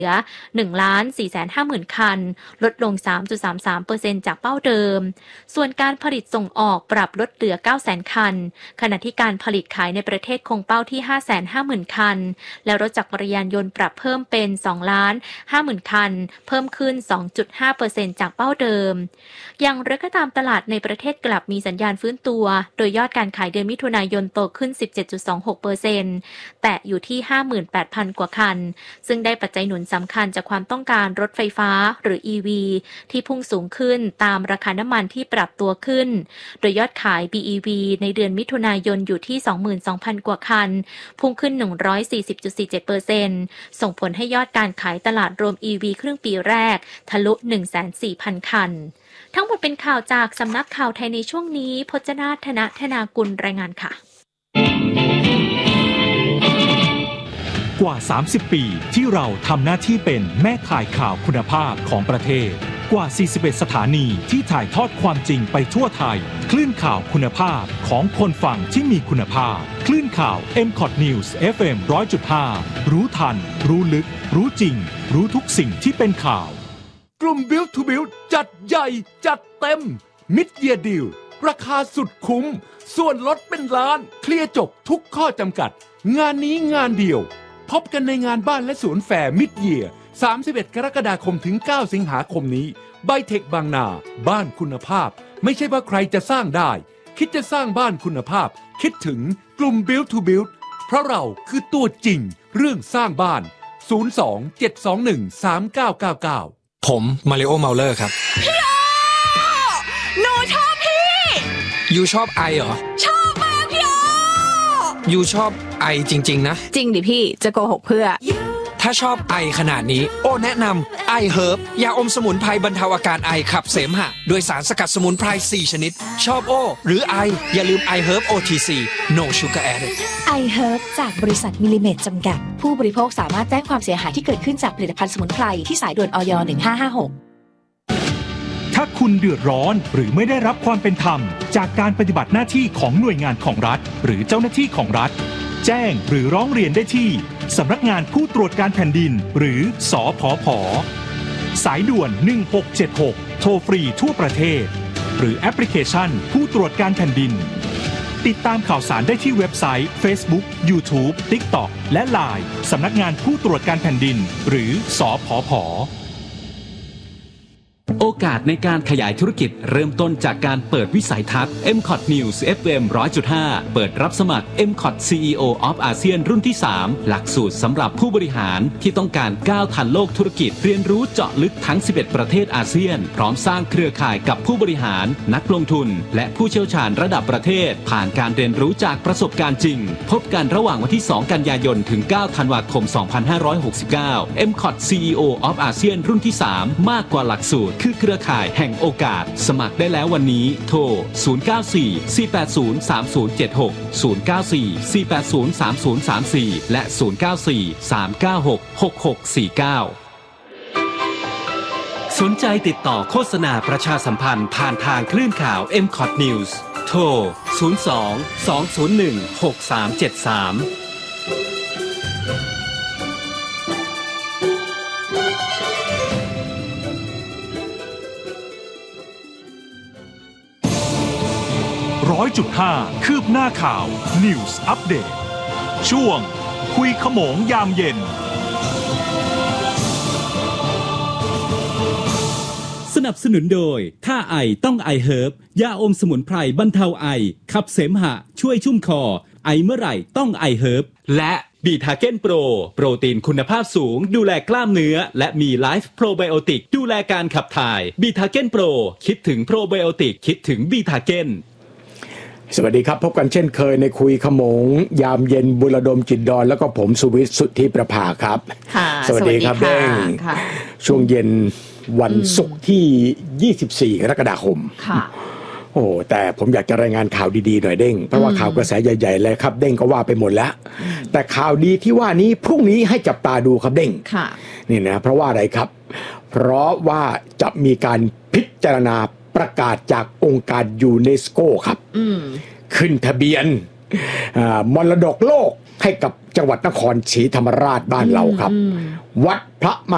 เหลือ 1,450,000 คันลดลง 3.33% จากเป้าเดิมส่วนการผลิตส่งออกปรับลดเหลือ 900,000 คันขณะที่การผลิตขายในประเทศคงเป้าที่ 550,000 คันและรถจักรยานยนต์ปรับเพิ่มเป็น 2,50,000 คันเพิ่มขึ้น 2.5% จากเป้าเดิมอย่างไรก็ตามตลาดในประเทศกลับมีสัญญาณฟื้นตัวโดยยอดการขายเดือนมิถุนายนโตขึ้น 17.26% แต่อยู่ที่ 58,000 กว่าคันซึ่งได้ปัจจัยหนุนสำคัญจากความต้องการรถไฟฟ้าหรือ EV ที่พุ่งสูงขึ้นตามราคาน้ำมันที่ปรับตัวขึ้นโดยยอดขาย BEV ในเดือนมิถุนายนอยู่ที่ 22,000 กว่าคันพุ่งขึ้น 140.47% ส่งผลให้ยอดการขายตลาดรวม EV ครึ่งปีแรกทะลุ 140,000 คันทั้งหมดเป็นข่าวจากสำนักข่าวไทยในช่วงนี้พจนาธนะธนากุลรายงานค่ะกว่า30ปีที่เราทำหน้าที่เป็นแม่ข่ายข่าวคุณภาพของประเทศกว่า41สถานีที่ถ่ายทอดความจริงไปทั่วไทยคลื่นข่าวคุณภาพของคนฟังที่มีคุณภาพคลื่นข่าว MCOT News FM 100.5 รู้ทันรู้ลึกรู้จริงรู้ทุกสิ่งที่เป็นข่าวกลุ่ม Build to Build จัดใหญ่จัดเต็ม Mid-Year Deal ราคาสุดคุ้มส่วนลดเป็นล้านเคลียร์จบทุกข้อจำกัดงานนี้งานเดียวพบกันในงานบ้านและสวนแฟร์ Mid-Year 31 กรกฎาคมถึง 9 สิงหาคมนี้ไบเทคบางนาบ้านคุณภาพไม่ใช่ว่าใครจะสร้างได้คิดจะสร้างบ้านคุณภาพคิดถึงกลุ่ม Build to Build เพราะเราคือตัวจริงเรื่องสร้างบ้าน02-721-3999 ผมมาริโอเมาเลอร์ครับพี่โอหนูชอบพี่ยูชอบไอเหรอชอบมากพี่โอยูชอบไอจริงๆนะจริงดิพี่จะโกหกเพื่อถ้าชอบไอขนาดนี้โอแนะนำไอเฮิร์บยาอมสมุนไพรบรรเทาอาการไอขับเสมหะโดยสารสกัดสมุนไพร4ชนิดชอบโอหรือไออย่าลืมไอเฮิร์บ OTC No Sugar Added ไอเฮิร์บจากบริษัทมิลลิเมตรจำกัดผู้บริโภคสามารถแจ้งความเสียหายที่เกิดขึ้นจากผลิตภัณฑ์สมุนไพรที่สายด่วนอย 1556 ถ้าคุณเดือดร้อนหรือไม่ได้รับความเป็นธรรมจากการปฏิบัติหน้าที่ของหน่วยงานของรัฐหรือเจ้าหน้าที่ของรัฐแจ้งหรือร้องเรียนได้ที่สำนักงานผู้ตรวจการแผ่นดินหรือสผผ.สายด่วน1676โทรฟรีทั่วประเทศหรือแอปพลิเคชันผู้ตรวจการแผ่นดินติดตามข่าวสารได้ที่เว็บไซต์ Facebook YouTube TikTok และ LINE สำนักงานผู้ตรวจการแผ่นดินหรือสผผ. โอกาสในการขยายธุรกิจเริ่มต้นจากการเปิดวิสัยทัศน์ MCOT News FM 100.5 เปิดรับสมัคร MCOT CEO of ASEAN รุ่นที่ 3 หลักสูตรสำหรับผู้บริหารที่ต้องการก้าวทันโลกธุรกิจเรียนรู้เจาะลึกทั้ง 11 ประเทศอาเซียนพร้อมสร้างเครือข่ายกับผู้บริหารนักลงทุนและผู้เชี่ยวชาญระดับประเทศผ่านการเรียนรู้จากประสบการณ์จริงพบกันระหว่างวันที่ 2 กันยายนถึง 9 ธันวาคม 2569 MCOT CEO of ASEAN รุ่นที่ 3 มากกว่าหลักสูตรคือเครือข่ายแห่งโอกาสสมัครได้แล้ววันนี้โทร094-480-3076 094-480-3034 และ 094-396-6649 สนใจติดต่อโฆษณาประชาสัมพันธ์ผ่านทางคลื่นข่าว MCOT News โทร 02-201-6373 100.5 คืบหน้าข่าว News Update ช่วงคุยขโมงยามเย็นสนับสนุนโดยถ้าไอต้องไอเฮิร์บยาอมสมุนไพรบรรเทาไอขับเสมหะช่วยชุ่มคอไอเมื่อไหร่ต้องไอเฮิร์บและบีทาเก้นโปรโปรตีนคุณภาพสูงดูแลกล้ามเนื้อและมีไลฟ์โปรไบโอติกดูแลการขับถ่ายบีทาเก้นโปรคิดถึงโปรไบโอติกคิดถึงบีทาเก้นสวัสดีครับพบกันเช่นเคยในคุยขโมงยามเย็นบุรดมจิตดอนแล้วก็ผมสุวิทย์สุทธิประภาครับสวัสดีครับเด้งช่วงเย็นวันศุกร์ที่24กรกฎาคมโอ้แต่ผมอยากจะรายงานข่าวดีๆหน่อยเด้งเพราะว่าข่าวกระแสใหญ่ๆเลยครับเด้งก็ว่าไปหมดแล้วแต่ข่าวดีที่ว่านี้พรุ่งนี้ให้จับตาดูครับเด้งนี่นะเพราะว่าอะไรครับเพราะว่าจะมีการพิจารณาประกาศจากองค์การยูเนสโกครับขึ้นทะเบียนมรดกโลกให้กับจังหวัดนครศรีธรรมราชบ้านเราครับวัดพระม